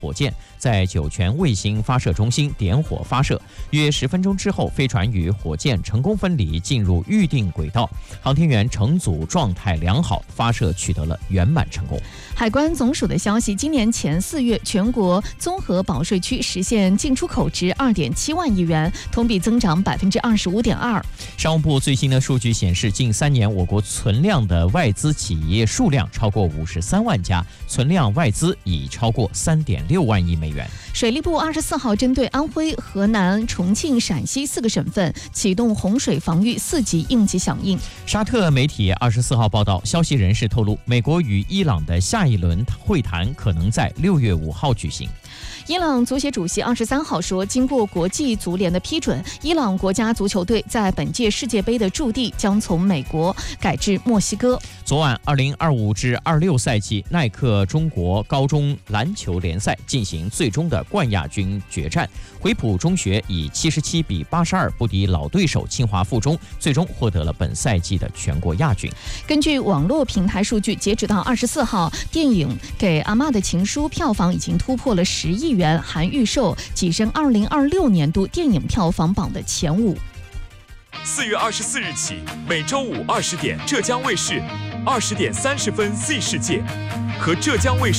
火箭在酒泉卫星发射中心点火发射，约10分钟之后，飞船与火箭成功分离，进入预定轨道。航天员乘组状态良好，发射取得了圆满成功。 海关总署的消息，今年前4月，全国综合保税区实现进出口值2.7万亿元，同比增长25.2%。 商务部最新的数据显示，近3年我国存量的外资企业数量超过53万家，存量外资已超过3.6万亿美元。 水利部24号针对安徽、河南、重庆、陕西4个省份启动洪水防御4级应急响应。 沙特媒体24号报道，消息人士透露，美国与伊朗的下一轮会谈可能在6月5号举行。 伊朗足协主席23号说，经过国际足联的批准，伊朗国家足球队在本届世界杯的驻地将从美国改至墨西哥。 昨晚2025至26赛季耐克中国高中篮球联赛进行最终的冠亚军决战，回浦中学以77比82不敌老对手清华附中，最终获得了本赛季的全国亚军。 根据网络平台数据，截止到24号，电影《给阿嬷的情书》票房已经突破了10亿元，含预售，跻身2026年度电影票房榜的前5。 4月24日起，每周五20点，浙江卫视20点30分 Z 世界和浙江卫视